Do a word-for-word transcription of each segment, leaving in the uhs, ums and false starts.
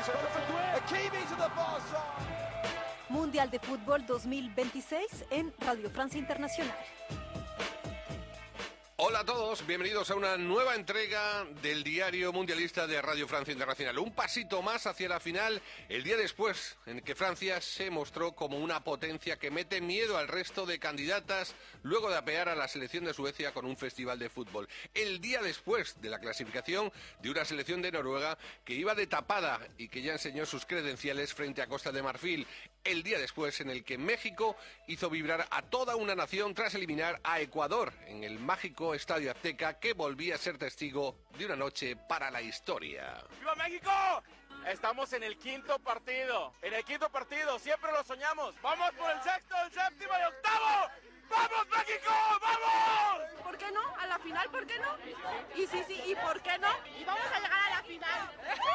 Mundial de Fútbol dos mil veintiséis en Radio Francia Internacional. Hola a todos, bienvenidos a una nueva entrega del Diario Mundialista de Radio Francia Internacional. Un pasito más hacia la final, el día después en que Francia se mostró como una potencia que mete miedo al resto de candidatas luego de apear a la selección de Suecia con un festival de fútbol. El día después de la clasificación de una selección de Noruega que iba de tapada y que ya enseñó sus credenciales frente a Costa de Marfil. El día después en el que México hizo vibrar a toda una nación tras eliminar a Ecuador en el mágico Estadio Azteca, que volvía a ser testigo de una noche para la historia. ¡Viva México! Estamos en el quinto partido, en el quinto partido, siempre lo soñamos. ¡Vamos por el sexto, el séptimo y octavo! ¡Vamos México! ¡Vamos! ¿Por qué no? ¿A la final? ¿Por qué no? Y sí, sí, ¿y por qué no? Y vamos a llegar a la final.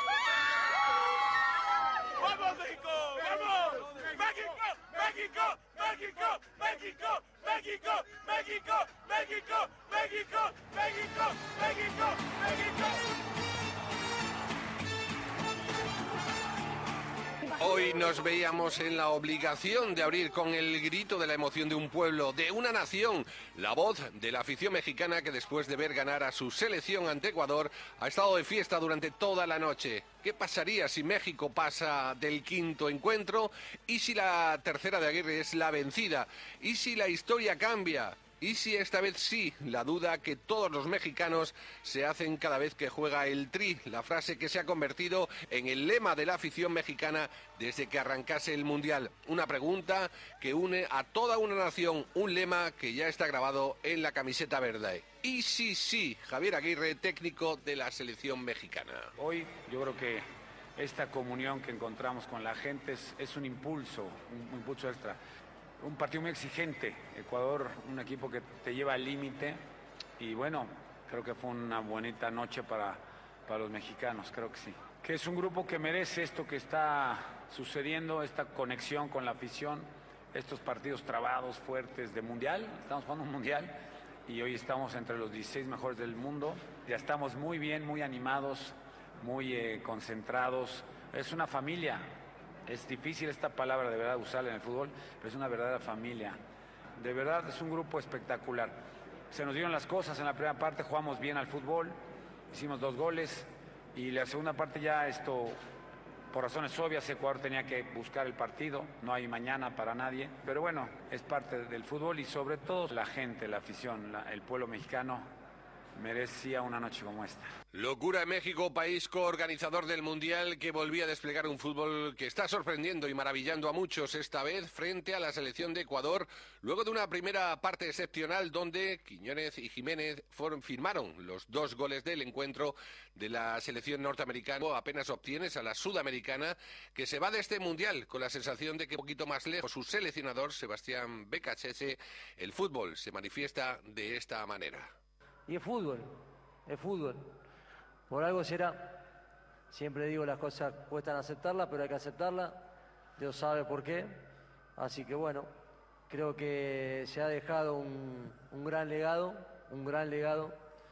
¡Vamos México! ¡Vamos! ¡México! ¡México! ¡México! ¡México! ¡México! ¡México! ¡México! ¡México! ¡México! ¡México! ¡México! Hoy nos veíamos en la obligación de abrir con el grito de la emoción de un pueblo, de una nación, la voz de la afición mexicana que después de ver ganar a su selección ante Ecuador ha estado de fiesta durante toda la noche. ¿Qué pasaría si México pasa del quinto encuentro? ¿Y si la tercera de Aguirre es la vencida? ¿Y si la historia cambia? ¿Y si esta vez sí? La duda que todos los mexicanos se hacen cada vez que juega el Tri, la frase que se ha convertido en el lema de la afición mexicana desde que arrancase el Mundial. Una pregunta que une a toda una nación, un lema que ya está grabado en la camiseta verde. ¿Y si sí? Javier Aguirre, técnico de la selección mexicana. Hoy yo creo que esta comunión que encontramos con la gente es, es un impulso, un, un impulso extra. Un partido muy exigente, Ecuador, un equipo que te lleva al límite y bueno, creo que fue una bonita noche para, para los mexicanos, creo que sí. Que es un grupo que merece esto que está sucediendo, esta conexión con la afición, estos partidos trabados, fuertes de mundial, estamos jugando un mundial y hoy estamos entre los dieciséis mejores del mundo, ya estamos muy bien, muy animados, muy eh, concentrados, es una familia. Es difícil esta palabra de verdad usarla en el fútbol, pero es una verdadera familia. De verdad es un grupo espectacular. Se nos dieron las cosas en la primera parte, jugamos bien al fútbol, hicimos dos goles y la segunda parte ya esto, por razones obvias, Ecuador tenía que buscar el partido, no hay mañana para nadie, pero bueno, es parte del fútbol y sobre todo la gente, la afición, la, el pueblo mexicano merecía una noche como esta. Locura en México, país coorganizador del Mundial que volvía a desplegar un fútbol que está sorprendiendo y maravillando a muchos esta vez frente a la selección de Ecuador, luego de una primera parte excepcional donde Quiñónez y Jiménez fueron, firmaron los dos goles del encuentro de la selección norteamericana. Apenas obtienes a la sudamericana que se va de este Mundial con la sensación de que un poquito más lejos su seleccionador, Sebastián Becachese, el fútbol se manifiesta de esta manera. Y es fútbol, es fútbol. Por algo será. Siempre digo, las cosas cuestan aceptarlas, pero hay que aceptarlas. Dios sabe por qué. Así que bueno, creo que se ha dejado un, un gran legado, un gran legado.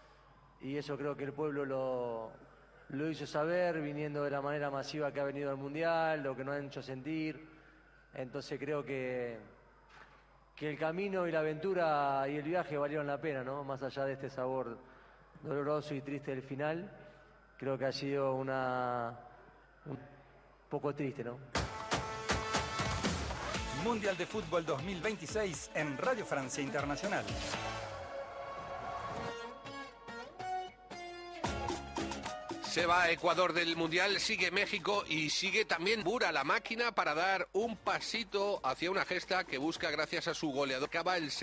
Y eso creo que el pueblo lo, lo hizo saber, viniendo de la manera masiva que ha venido al Mundial, lo que nos han hecho sentir. Entonces creo que... que el camino y la aventura y el viaje valieron la pena, ¿no? Más allá de este sabor doloroso y triste del final, creo que ha sido una... un poco triste, ¿no? Mundial de Fútbol dos mil veintiséis en Radio Francia Internacional. Se va Ecuador del Mundial, sigue México y sigue también Bura, la máquina para dar un pasito hacia una gesta que busca gracias a su goleador. Acaba el